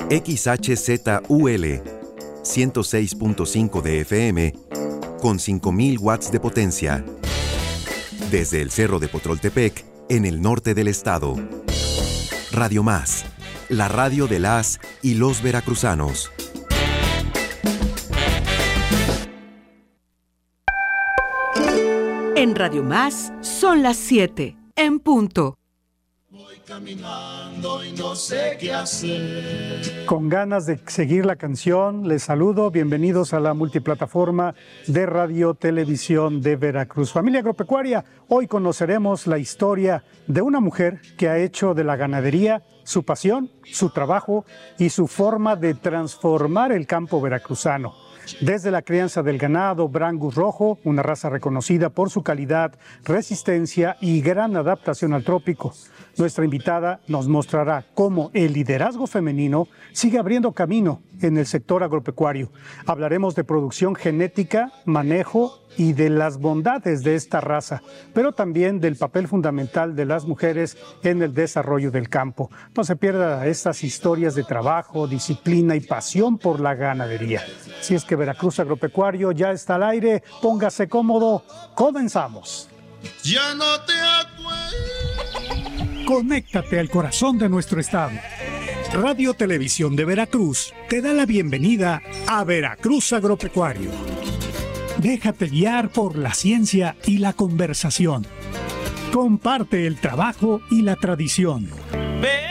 XHZUL 106.5 de FM con 5,000 watts de potencia. Desde el Cerro de Potroltepec, en el norte del estado. Radio Más, la radio de las y los veracruzanos. En Radio Más son las 7, en punto. Voy caminando y no sé qué hacer. Con ganas de seguir la canción, les saludo. Bienvenidos a la multiplataforma de Radio Televisión de Veracruz. Familia agropecuaria, hoy conoceremos la historia de una mujer que ha hecho de la ganadería su pasión, su trabajo y su forma de transformar el campo veracruzano. Desde la crianza del ganado Brangus rojo, una raza reconocida por su calidad, resistencia y gran adaptación al trópico. Nuestra invitada nos mostrará cómo el liderazgo femenino sigue abriendo camino en el sector agropecuario. Hablaremos de producción genética, manejo y de las bondades de esta raza, pero también del papel fundamental de las mujeres en el desarrollo del campo. No se pierda estas historias de trabajo, disciplina y pasión por la ganadería. Si es que Veracruz Agropecuario ya está al aire, póngase cómodo, comenzamos. Ya no te acuerdas. Conéctate al corazón de nuestro estado. Radio Televisión de Veracruz te da la bienvenida a Veracruz Agropecuario. Déjate guiar por la ciencia y la conversación. Comparte el trabajo y la tradición.